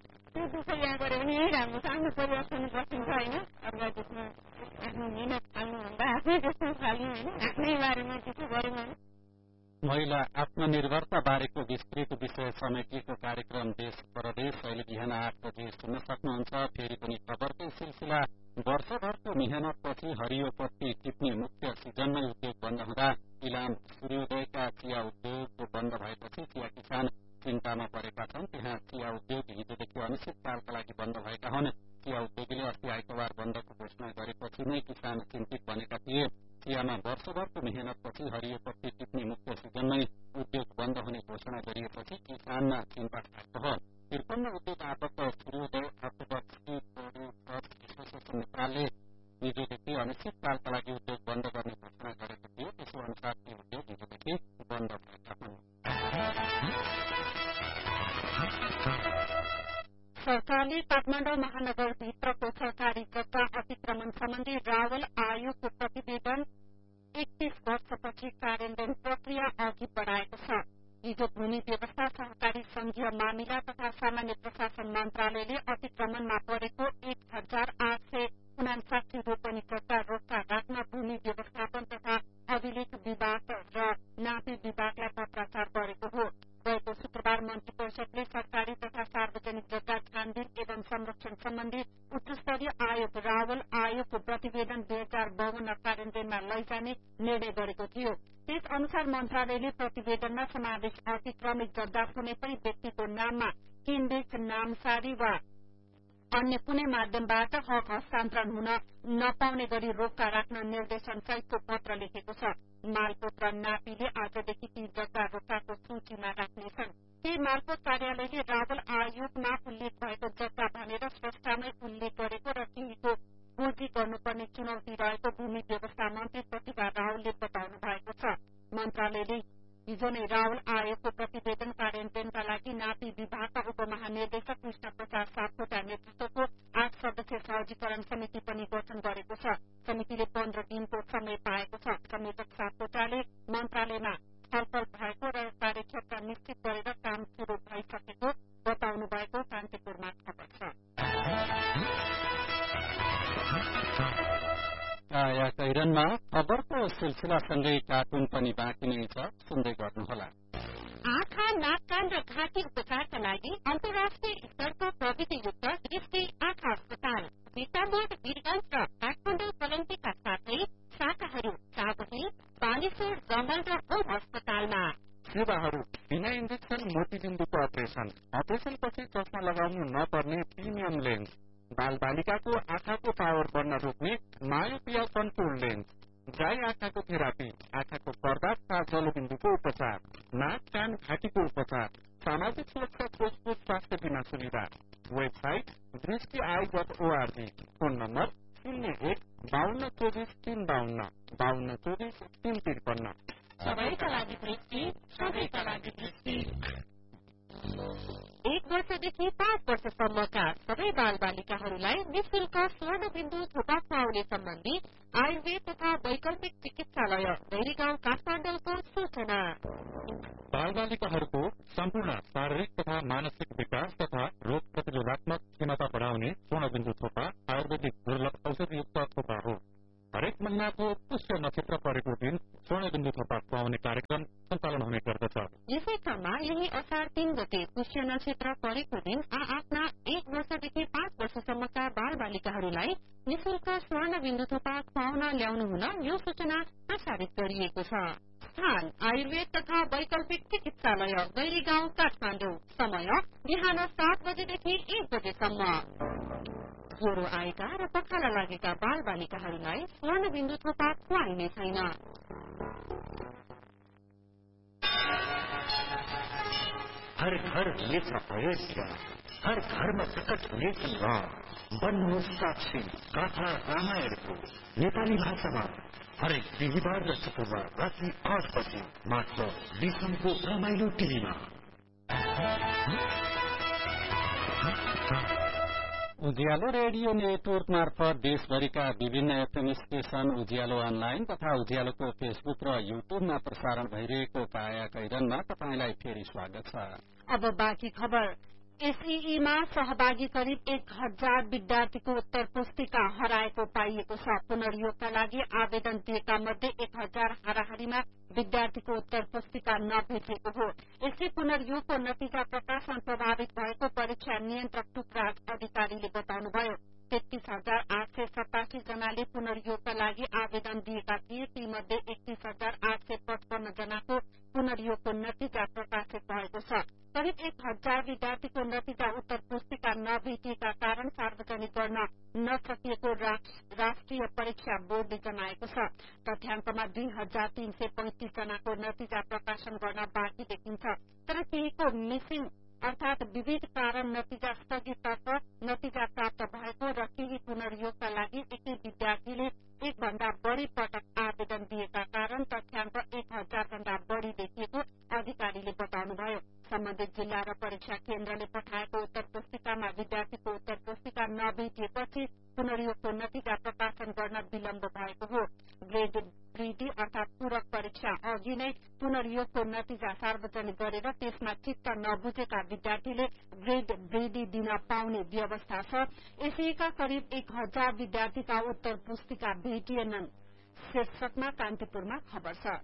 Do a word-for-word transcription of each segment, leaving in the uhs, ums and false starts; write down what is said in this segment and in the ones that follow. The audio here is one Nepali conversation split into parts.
त्यो दुःख यहाँ गऱ्यो भने यही राम्रो छ। आफ्नो परिवर्तन बसिन्छ होइन, अरूलाई त्यसमा आफ्नो मिहिनेत फाल्नुभन्दा आफै त्यसमा फाल्नु होइन, आफ्नै बारेमा त्यसो गऱ्यौँ भने। महिला आत्मनिर्भरता बारेको विस्तृत विषय समेटिएको कार्यक्रम देश परदेश अहिले बिहान आठ बजे सुन्न सक्नुहुन्छ। फेरि पनि खबरकै सिलसिला। वर्षभरको मेहनतपछि हरियो पत्ती टिप्ने मुख्य सिजनमै उद्योग बन्द हुँदा इलाम सूर्योदयका चिया उद्योग बन्द भएपछि चिया किसान चिन्तामा परेका छन्। त्यहाँ चिया उद्योग हिजोदेखि अनिश्चितकालका लागि बन्द भएका हुन्। चिया उद्योगले अस्ति आइतबार बन्दको घोषणा गरेपछि नै किसान चिन्तित बनेका थिए। चियामा वर्षभरको मेहनतपछि हरियो पत्ती टिप्ने मुख्य सिजनमै उद्योग बन्द हुने घोषणा गरिएपछि किसानमा चिन्ता भएको हो। त्रिपन्न उद्योग आबद्ध सूर्योदय एसोसिएसन नेपालले हिजोदेखि अनिश्चितकालका लागि उद्योग बन्द गर्ने घोषणा गरेको थियो। त्यसो अनुसार ती उद्योग हिजोदेखि बन्द भएका हुन्। सरकारले काठमाडौँ महानगरभित्रको सरकारी जग्गा अतिक्रमण सम्बन्धी रावल आयोगको प्रतिवेदन एकतीस वर्षपछि कार्यान्वयन प्रक्रिया अघि बढ़ाएको छ। हिजो भूमि व्यवस्था सहकारी संघीय मामिला तथा सामान्य प्रशासन मन्त्रालयले अतिक्रमणमा परेको एक हजार आठ सय उनासाठी रोपनी जग्गा रोक्का राख्न भूमि व्यवस्थापन तथा अभिलेख विभाग र नापी विभागलाई पत्राचार गरेको हो। गएको शुक्रबार मन्त्री परिषदले सरकारी तथा सार्वजनिक जग्गा छानबिन एवं संरक्षण सम्बन्धी उच्चस्तरीय आयोग रावल आयोगको प्रतिवेदन दुई हजार बाहन्न कार्यान्वयनमा लैजाने निर्णय गरेको थियो। त्यस अनुसार मन्त्रालयले प्रतिवेदनमा समावेश अतिक्रमित जग्गा कुनै पनि व्यक्तिको नाममा किनबेच नामसारी वा अन्य कुनै माध्यमबाट हक हस्तान्तरण हुन नपाउने गरी रोक्का राख्न निर्देशन सहितको पत्र लेखेको छ। मालपोत र नापीले आजदेखि ती जग्गा रोक्काको सूचीमा राख्नेछन्। केही मालपोत कार्यालयले रावल आयोगमा उल्लेख भएको जग्गा भनेर स्रष्टामै उल्लेख गरेको र केहीको खोजी गर्नुपर्ने चुनौती रहेको भूमि व्यवस्था मन्त्री प्रतिभा रावलले बताउनु भएको छ। मन्त्रालयले हिजो नै रावल आयोगको प्रतिवेदन कार्यान्वयनका लागि नापी विभागका उपमहानिर्देशक कृष्ण प्रसाद सापकोटा नेतृत्वको आठ सदस्यीय सहजीकरण समिति पनि गठन गरेको छ। समितिले पन्ध्र दिनको समय पाएको छ। संयोजक सापकोटाले मन्त्रालयमा छलफल भएको र कार्यक्षेत्र निश्चित गरेर काम शुरू भइसकेको बताउनु भएको कान्तिपुरमा खबर छ। कैरनमा खबरको सिलसिलासँगै कार्टुन पनि बाँकी नै छ, सुन्दै गर्नुहोला। आँखा, नाक, कान र घाँटी उपचारका लागि अन्तर्राष्ट्रिय स्तरको प्रविधियुक्त दृष्टि आँखा अस्पताल भिटामोड वीरगंज र काठमाडौँ कलङ्कीका साथै शाखाहरू चाबही, बानेश्वर, जमल र होम अस्पतालमा सेवाहरू बिना इन्जेक्सन मोतीबिन्दुको अपरेसन, अपरेसनपछि चस्मा लगाउनु नपर्ने प्रिमियम लेन्स, बाल बालिकाको आँखाको पावर बढ्न रोक्ने मायोपिया कन्ट्रोल लेन्स, ड्राई आँखाको थेरापी, आँखाको पर्दा तथा जलबिन्दुको उपचार, नाक, कान, घाँटीको उपचार, सामाजिक सुरक्षा कोषको स्वास्थ्य बीमा सुविधा। वेबसाइट दृष्टि I dot ORG. Phone number शून्य एक बाहन्न चौबिस तीन बाहन्न बाहन्न चौबिस तीन त्रिपन्न। सबैका लागि दृष्टि, सबैका लागि दृष्टि। एक वर्षदेखि पाँच वर्षसम्मका सबै बाल बालिकाहरूलाई निःशुल्क स्वर्णबिन्दु थोपा खुवाउने सम्बन्धी आयुर्वेद तथा वैकल्पिक चिकित्सालय गैरीगाउँ काठमाडौँको सूचना। बाल बालिकाहरूको सम्पूर्ण शारीरिक तथा मानसिक विकास तथा रोग प्रतिरोधात्मक क्षमता बढ़ाउने स्वर्णबिन्दु थोपा आयुर्वेदिक दुर्लभ औषधियुक्त थोपा हो। हरेक महिनाको पुष्य नक्षत्र परेको दिन स्वर्णबिन्दु थोपा खुवाउने कार्यक्रम सञ्चालन हुने गर्दछ। यसै क्रममा यही असार तीन गते पुष्य नक्षत्र परेको दिन आ आफ्ना एक वर्षदेखि पाँच वर्षसम्मका बाल बालिकाहरूलाई निःशुल्क स्वर्णबिन्दु थोपा खुवाउन ल्याउनु हुन यो सूचना प्रसारित गरिएको छ। स्थान आयुर्वेद तथा वैकल्पिक चिकित्सालय गैरीगाउँ काठमाडौँ। समय बिहान सात बजेदेखि एक बजेसम्म। ज्वरो आएका र पखाला लागेका बाल बालिकाहरूलाई स्वर्णबिन्दु थोपा खुवाइने छैन। हर घर हुनेछ प्रयोज्य, हर घरमा प्रकट हुनेछ र बन्नुहोस् साक्षी गाथा रामायणको नेपाली भाषामा हरेक बिहिबार र शुक्रबार राति आठ बजे मात्र विक्रमको रमाइलो टिभीमा। उज्यालो रेडियो नेटवर्क मार्फत देशभरिका विभिन्न एफएम स्टेशन, उज्यालो अनलाइन तथा उज्यालोको फेसबुक र युट्युबमा प्रसारण भइरहेको काया कैरनमा तपाईंलाई फेरि स्वागत छ। अब बाँकी खबर। एसईईमा सहभागी करिब एक हजार विद्यार्थीको उत्तर पुस्तिका हराएको पाइएको छ। पुनर्योगका लागि आवेदन दिएका मध्ये एक हजार हाराहारीमा विद्यार्थीको उत्तर पुस्तिका नभेटिएको हो। यसले पुनर्योगको नतिजा प्रकाशन प्रभावित भएको परीक्षा नियन्त्रक टुकराज अधिकारीले बताउनुभयो। तेत्तीस हजार आठ सय सतासी जनाले पुनर्योगका लागि आवेदन दिएका थिए। तीमध्ये एकतीस हजार आठ सय पचपन्न जनाको पुनर्योगको नतिजा प्रकाशित भएको छ। करिब एक हजार विद्यार्थीको नतिजा उत्तर पुस्तिका नभेटिएका कारण सार्वजनिक गर्न नसकिएको राष्ट्रिय परीक्षा बोर्डले जनाएको छ। तथ्याङ्कमा दुई हजार तीन सय पैंतिस जनाको नतिजा प्रकाशन गर्न बाँकी देखिन्छ। तर केहीको मिसिङ अर्थात विविध कारण नतिजा स्थगिततर्फ नतिजा प्राप्त भएको र केही पुनर्योगका लागि एकै विद्यार्थीले एक भन्दा बढ़ी पटक आवेदन दिएका कारण तथ्याङ्क एक हजार भन्दा बढ़ी देखिएको अधिकारीले बताउनुभयो। सम्बन्धित जिल्ला र परीक्षा केन्द्रले पठाएको उत्तर पुस्तिकामा विद्यार्थीको उत्तर पुस्तिका नभेटिएपछि पुनर्योगको नतिजा प्रकाशन गर्न विलम्ब भएको हो। ग्रेड वृद्धि अर्थात पूरक परीक्षा अघि नै पुनर्योगको नतिजा सार्वजनिक गरेर त्यसमा चित्त नबुझेका विद्यार्थीले ग्रेड वृद्धि दिन पाउने व्यवस्था छ। एसईका करिब एक हजार विद्यार्थीका उत्तर पुस्तिका भेटिएनन्। शीर्षकमा कान्तिपुरमा खबर छ।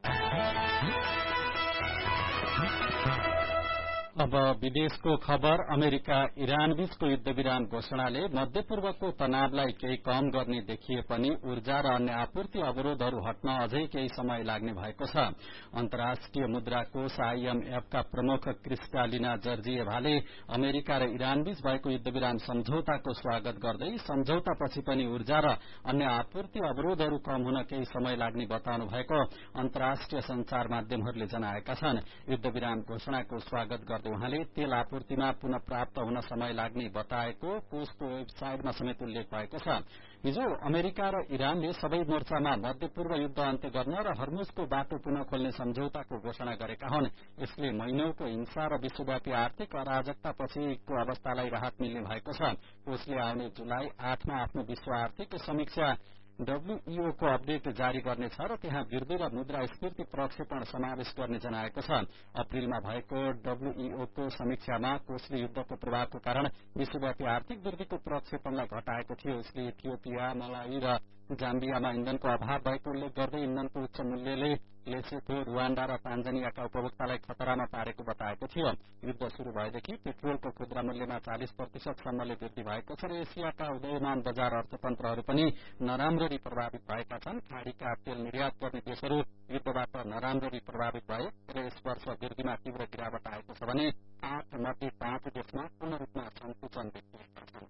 अब विदेशको खबर। अमेरिका इरान बीचको युद्धविराम घोषणाले मध्यपूर्वको तनावलाई केही कम गर्ने देखिए पनि ऊर्जा र अन्य आपूर्ति अवरोधहरू हट्न अझै केही समय लाग्ने भएको छ। अन्तर्राष्ट्रिय मुद्रा कोष आईएमएफका प्रमुख क्रिस्टालिना जर्जिएभाले अमेरिका र इरान बीच भएको युद्धविराम सम्झौताको स्वागत गर्दै सम्झौतापछि पनि ऊर्जा र अन्य आपूर्ति अवरोधहरू कम हुन केही समय लाग्ने बताउनु भएको अन्तर्राष्ट्रिय संचार माध्यमहरूले जनाएका छन्। युद्धविराम घोषणाको स्वागत गर्दै उहाँले तेल आपूर्तिमा पुनः प्राप्त हुन समय लाग्ने बताएको कोषको वेबसाइटमा समेत उल्लेख भएको छ। हिजो अमेरिका र इरानले सबै मोर्चामा मध्यपूर्व युद्ध अन्त्य गर्न र हर्मुजको बाटो पुनः खोल्ने सम्झौताको घोषणा गरेका हुन्। यसले महिनौको हिंसा र विश्वव्यापी आर्थिक अराजकतापछिको अवस्थालाई राहत मिल्ने भएको छ। कोषले आउने जुलाई आठमा आफ्नो विश्व आर्थिक समीक्षा डब्ल्यूईओ को अपडेट जारी गर्नेछ र त्यहाँ वृद्धि र मुद्रास्फीति प्रक्षेपण समावेश गर्ने जनाएको छ। अप्रेलमा भएको डब्ल्यूईओ को समीक्षामा कोषले युद्धको प्रभावको कारण विश्वव्यापी आर्थिक वृद्धिको प्रक्षेपणलाई घटाएको थियो। उसले इथियोपिया, मलावी र जाम्बियामा इन्धनको अभाव भएको उल्लेख गर्दै इन्धनको उच्च मूल्यले लेसोथो, रुवाण्डा र तान्जानियाका उपभोक्तालाई खतरामा पारेको बताएको थियो। युद्ध शुरू भएदेखि पेट्रोलको खुद्रा मूल्यमा चालिस प्रतिशतसम्मले वृद्धि भएको छ र एसियाका उदयमान बजार अर्थतन्त्रहरू पनि नराम्ररी प्रभावित भएका छन्। खाडीका तेल निर्यात गर्ने देशहरू युद्धबाट नराम्ररी प्रभावित भए र यस वर्ष वृद्धिमा तीव्र गिरावट आएको छ भने आठ मध्ये पाँच देशमा पूर्ण रूपमा सङ्कुचन देखिएका छन्।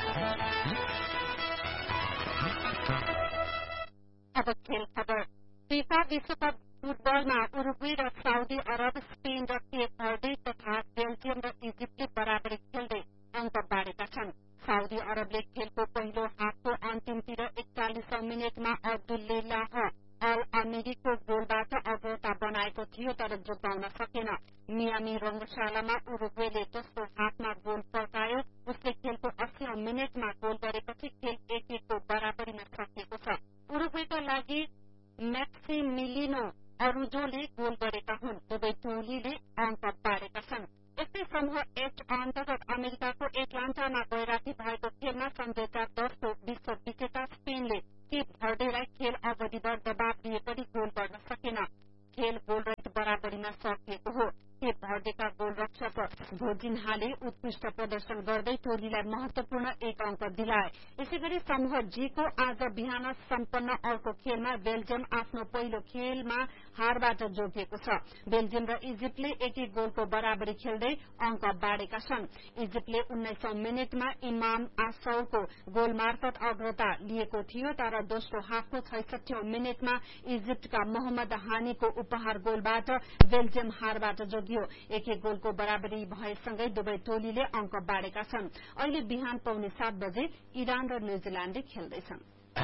अब खेल खबर। फीफा विश्वकप फुटबलमा उरुग्वे र साउदी अरब, स्पेन र केप भर्दे तथा बेल्जियम र इजिप्टले बराबरी खेल्दै अङ्क बाँडेका छन्। साउदी अरबले खेलको पहिलो हाफको अन्तिमतिर एकचालिसौं मिनटमा अब्दुल्लाह अल अमिरीको गोलबाट अग्रता बनाएको थियो तर जोगाउन सकेन। मियामी रंगशालामा उरुग्वेले दोस्रो हाफमा गोल फर्कायो। उसले खेलको अस्सीौं मिनटमा गोल गरेपछि खेल एक एकको बराबरीमा सकिएको छ। उरुग्वेका लागि म्याक्सिमिलिनो अरुजोले गोल गरेका हुन्। दुवै टोलीले अङ्क बाँडेका छन्। यस्तै समूह एच अन्तर्गत अमेरिकाको एटलान्टामा गैराती भएको खेलमा सन् दुई हजार दसको विश्व विजेता स्पेनले केप भर्डेलाई खेल अवधिभर दबाव दिए पनि गोल गर्न सकेन। खेल गोलरहित बराबरीमा सकिएको हो। केप भर्डेका गोलरक्षक भोजिन्हाले उत्कृष्ट प्रदर्शन गर्दै टोलीलाई महत्वपूर्ण एक अङ्क दिलाए। यसैगरी समूह जी को आज बिहान सम्पन्न अर्को खेलमा बेल्जियम आफ्नो पहिलो खेलमा हारबाट जोगिएको छ। बेल्जियम र इजिप्टले एक एक गोलको बराबरी खेल्दै अङ्क बाँडेका छन्। इजिप्टले उन्नाइसौं मिनटमा इमाम आसौको गोल मार्फत अग्रता लिएको थियो तर दोस्रो हाफको छैसठीौं मिनटमा इजिप्टका मोहम्मद हानीको उपहार गोलबाट बेल्जियम हारबाट जोगियो। एक एक गोलको बराबरी भएसँगै दुवै टोलीले अङ्क बाँडेका छन्। अहिले बिहान पौने सात बजे इरान र न्यूजील्याण्डले खेल्दैछन्।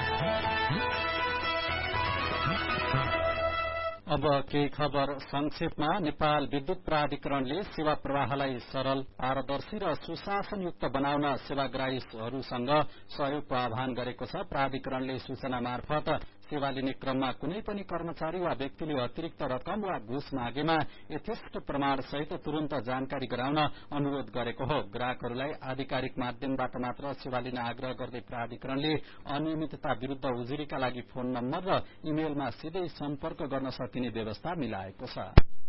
अब केही खबर संक्षेपमा। नेपाल विद्युत प्राधिकरणले सेवा प्रवाहलाई सरल, पारदर्शी र सुशासनयुक्त बनाउन सेवाग्राहीहरूसँग सहयोगको आह्वान गरेको छ। प्राधिकरणले सूचना मार्फत सेवा लिने क्रममा कुनै पनि कर्मचारी वा व्यक्तिले अतिरिक्त रकम वा घुस मागेमा यथेष्ट प्रमाण सहित तुरन्त जानकारी गराउन अनुरोध गरेको हो। ग्राहकहरूलाई आधिकारिक माध्यमबाट मात्र सेवा लिन आग्रह गर्दै प्राधिकरणले अनियमितता विरूद्ध उजुरीका लागि फोन नम्बर र इमेलमा सिधै सम्पर्क गर्न सकिने व्यवस्था मिलाएको छ।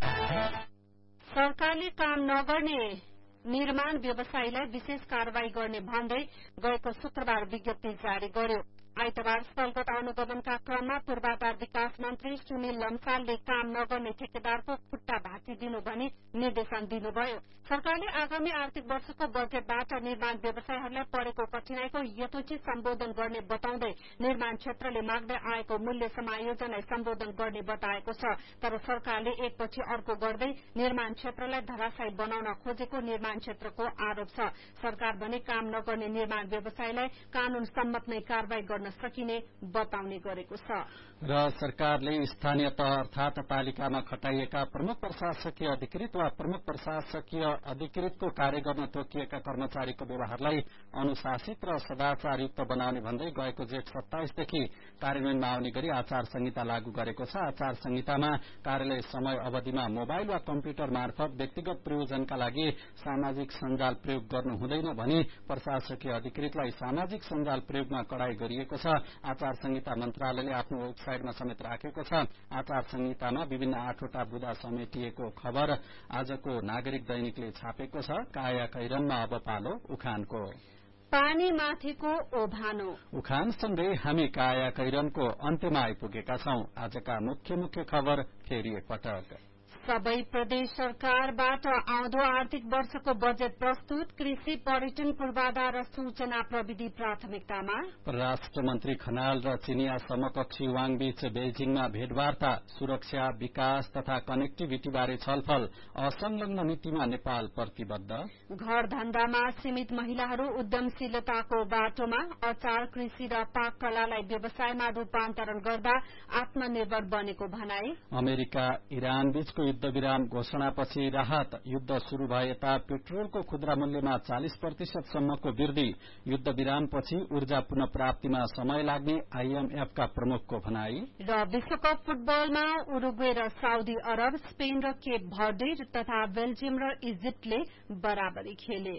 सरकारले काम नगर्ने निर्माण व्यवसायीलाई विशेष कार्यवाही गर्ने भन्दै गएको शुक्रबार विज्ञप्ति जारी गर्यो। आइतबार स्थलगत अनुगमनका क्रममा पूर्वाधार विकास मन्त्री सुनिल लम्सालले काम नगर्ने ठेकेदारको खुट्टा भाँचिदिनु भनी निर्देशन दिनुभयो। सरकारले आगामी आर्थिक वर्षको बजेटबाट निर्माण व्यवसायीहरूलाई परेको कठिनाईको यथोचित सम्बोधन गर्ने बताउँदै निर्माण क्षेत्रले माग्दै आएको मूल्य समायोजनलाई सम्बोधन गर्ने बताएको छ। तर सरकारले एकपछि अर्को गर्दै निर्माण क्षेत्रलाई धराशायी बनाउन खोजेको निर्माण क्षेत्रको आरोप छ। सरकार भने काम नगर्ने निर्माण व्यवसायीलाई कानून सम्मत नै कार्यवाही गर्न सकिने बताउने गरेको छ। र सरकारले स्थानीय तह अर्थात पालिकामा खटाइएका प्रमुख प्रशासकीय अधिकृत वा प्रमुख प्रशासकीय अधिकृतको कार्य गर्न तोकिएका कर्मचारीको व्यवहारलाई अनुशासित र सदाचारयुक्त बनाउने भन्दै गएको जेठ सत्ताइसदेखि कार्यान्वयनमा आउने गरी आचार संहिता लागू गरेको छ। आचार संहितामा कार्यालय समय अवधिमा मोबाइल वा कम्प्युटर मार्फत व्यक्तिगत प्रयोजनका लागि सामाजिक सञ्जाल प्रयोग गर्नु हुँदैन भनी प्रशासकीय अधिकृतलाई सामाजिक सञ्जाल प्रयोगमा कडाई गरिएको छ। आचार संहिता मन्त्रालयले आफ्नो वेबसाइटमा समेत राखेको छ। आचार संहितामा विभिन्न आठवटा बुँदा समेटिएको खबर आजको नागरिक दैनिकले छापेको छ। काया कैरनमा अब पालो उखानको। पानी माथिको ओभानो। उखानसँगै हामी काया कैरनको अन्त्यमा आइपुगेका छौं। आजका मुख्य मुख्य खबर फेरि एकपटक। सबै प्रदेश सरकारबाट आउँदो आर्थिक वर्षको बजेट प्रस्तुत। कृषि, पर्यटन, पूर्वाधार र सूचना प्रविधि प्राथमिकतामा। परराष्ट्र मन्त्री खनाल र चिनिया समकक्षी वाङ बीच बेजिङमा भेटवार्ता। सुरक्षा, विकास तथा कनेक्टिभिटीबारे छलफल। असंलग्न नीतिमा नेपाल प्रतिबद्ध। घर धन्दामा सीमित महिलाहरू उद्यमशीलताको बाटोमा। अचार, कृषि र पाक कलालाई व्यवसायमा रूपान्तरण गर्दा आत्मनिर्भर बनेको भनाई। अमेरिका इरान बीचको युद्धविराम घोषणापछि राहत। युद्ध शुरू भए यता पेट्रोलको खुद्रा मूल्यमा चालिस प्रतिशतसम्मको वृद्धि। युद्धविरामपछि ऊर्जा पुनः प्राप्तिमा समय लाग्ने आईएमएफका प्रमुखको भनाई। र विश्वकप फुटबलमा उरुग्वे र साउदी अरब, स्पेन र केप भर्डे तथा बेल्जियम र इजिप्टले बराबरी खेले।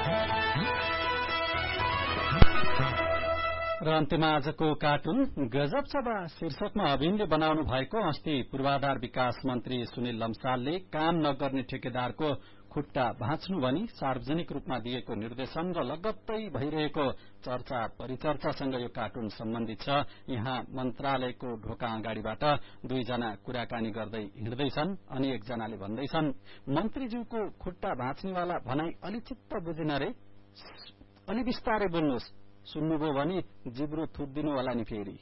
र अन्त्यमा आजको कार्टुन गजब सभा शीर्षकमा अभिनले बनाउनु भएको अस्ति पूर्वाधार विकास मन्त्री सुनिल लम्सालले काम नगर्ने ठेकेदारको खुट्टा भाँच्नु भनी सार्वजनिक रूपमा दिएको निर्देशन र लगत्तै भइरहेको चर्चा परिचर्चासँग यो कार्टुन सम्बन्धित छ। यहाँ मन्त्रालयको ढोका अगाडिबाट दुईजना कुराकानी गर्दै हिँड्दैछन् अनि एकजनाले भन्दैछन्, मन्त्रीज्यूको खुट्टा भाँच्नेवाला भनाई अलि चित्त बुझेन रे, अलि बिस्तारै बोल्नुहोस्, सुन्नुभयो भने जिब्रो थुत्दिनु होला नि फेरि।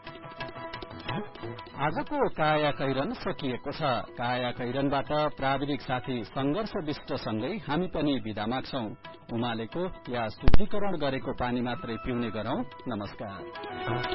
आजको काया कैरन सकिएको छ। काया कैरनबाट प्राविधिक साथी संघर्ष विष्टसँगै हामी पनि बिदा माग्छौं। उमालेको या शुद्धिकरण गरेको पानी मात्रै पिउने गरौं। नमस्कार।